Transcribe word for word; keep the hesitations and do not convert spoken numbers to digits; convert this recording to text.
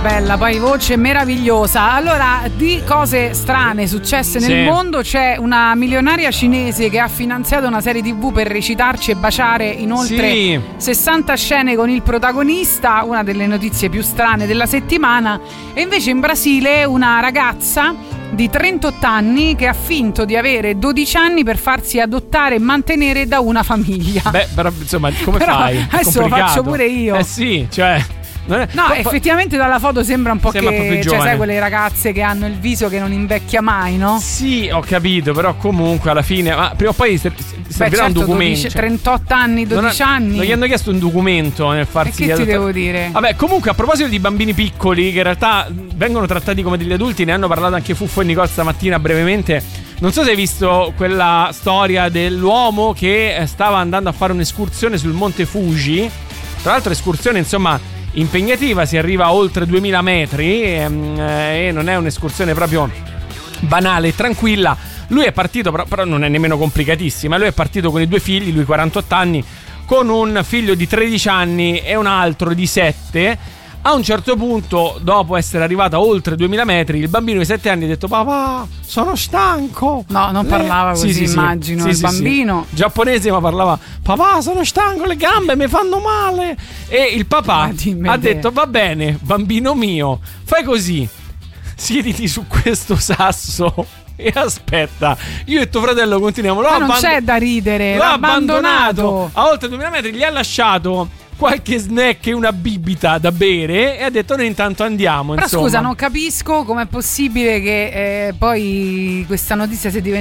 bella, poi voce meravigliosa. Allora, di cose strane successe nel sì. mondo, c'è una milionaria cinese che ha finanziato una serie tivù per recitarci e baciare in oltre sì. sessanta scene con il protagonista, una delle notizie più strane della settimana. E invece in Brasile una ragazza di trentotto anni che ha finto di avere dodici anni per farsi adottare e mantenere da una famiglia. Beh, però insomma, come però, fai? Adesso lo faccio pure io. Eh sì, cioè non è... No, poi, effettivamente dalla foto sembra un po' sembra che, un po' più cioè, giovane. sai, quelle ragazze che hanno il viso che non invecchia mai, no? Sì, ho capito, però comunque alla fine, ma prima o poi ser- servirà Beh, certo, un documento. dodici, trentotto anni, dodici non ha, anni. Non gli hanno chiesto un documento nel farsi E che ti adottare. devo dire? Vabbè, comunque a proposito di bambini piccoli che in realtà vengono trattati come degli adulti, ne hanno parlato anche Fuffo e Nicole stamattina brevemente. Non so se hai visto quella storia dell'uomo che stava andando a fare un'escursione sul monte Fuji. Tra l'altro escursione insomma impegnativa, si arriva a oltre duemila metri e, e non è un'escursione proprio banale e tranquilla. Lui è partito, però, però non è nemmeno complicatissima. Lui è partito con i due figli, lui quarantotto anni, con un figlio di tredici anni e un altro di sette. A un certo punto, dopo essere arrivato a oltre duemila metri, il bambino di sette anni ha detto: papà, sono stanco. No, non Le... parlava così, sì, sì, immagino, sì, il sì, bambino. Sì. Giapponese, ma parlava: papà, sono stanco, le gambe mi fanno male. E il papà ha detto: va bene, bambino mio, fai così, siediti su questo sasso e aspetta, io e tuo fratello continuiamo. L'ho Ma non abband- c'è da ridere, l'ho l'ha abbandonato. abbandonato A oltre duemila metri, gli ha lasciato qualche snack e una bibita da bere e ha detto: noi intanto andiamo. Però insomma. scusa, non capisco com'è possibile che eh, poi questa notizia sia diventata